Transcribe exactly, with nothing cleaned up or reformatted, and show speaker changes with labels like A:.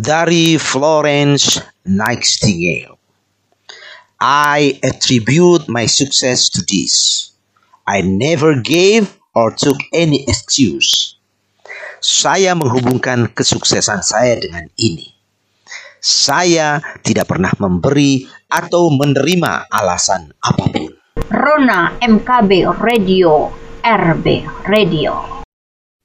A: Dari Florence Nightingale. I attribute my success to this. I never gave or took any excuse. Saya menghubungkan kesuksesan saya dengan ini. Saya tidak pernah memberi atau menerima alasan apapun.
B: Rona M K B Radio, R B Radio.